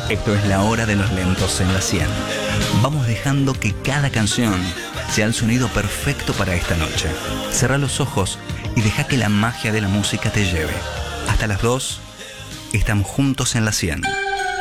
Esto es la hora de los lentos en la 100. Vamos dejando que cada canción sea el sonido perfecto para esta noche. Cerrá los ojos y deja que la magia de la música te lleve. Hasta las 2, estamos juntos en la 100.